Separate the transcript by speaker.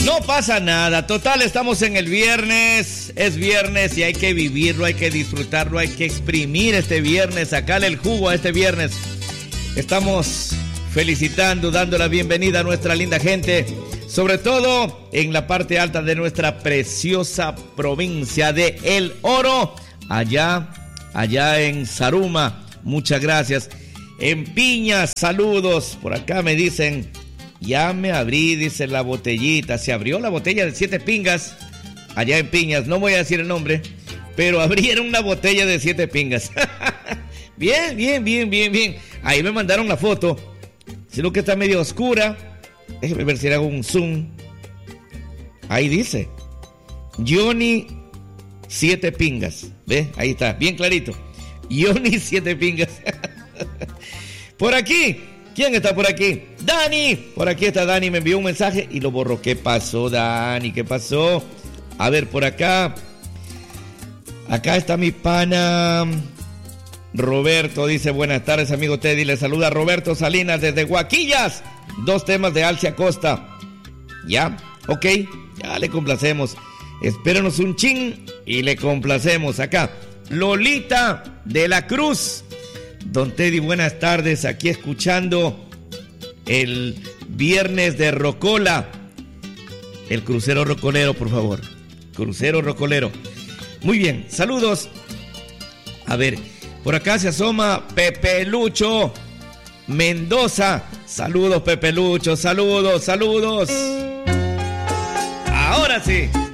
Speaker 1: No pasa nada, total, estamos en el viernes, es viernes y hay que vivirlo, hay que disfrutarlo, hay que exprimir este viernes, sacarle el jugo a este viernes. Estamos felicitando, dando la bienvenida a nuestra linda gente, sobre todo en la parte alta de nuestra preciosa provincia de El Oro, allá en Zaruma, muchas gracias. En Piñas, saludos, por acá me dicen... Ya me abrí, dice la botellita. Se abrió la botella de 7 pingas allá en Piñas. No voy a decir el nombre, pero abrieron una botella de 7 pingas. Bien. Ahí me mandaron la foto. Sino que está medio oscura. Déjeme ver si le hago un zoom. Ahí dice Johnny 7 pingas. ¿Ve? Ahí está, bien clarito. Johnny 7 pingas. Por aquí. ¿Quién está por aquí? ¡Dani! Por aquí está Dani, me envió un mensaje y lo borró. ¿Qué pasó, Dani? ¿Qué pasó? A ver, por acá. Acá está mi pana Roberto, dice, buenas tardes, amigo Teddy. Le saluda Roberto Salinas desde Guaquillas. 2 temas de Alcia Costa. ¿Ya? Ok, ya le complacemos. Espérenos un chin y le complacemos. Acá, Lolita de la Cruz. Don Teddy, buenas tardes, aquí escuchando el viernes de Rocola. El crucero rocolero, por favor. Crucero rocolero. Muy bien, saludos. A ver, por acá se asoma Pepe Lucho Mendoza. Saludos, Pepe Lucho, saludos. Ahora sí.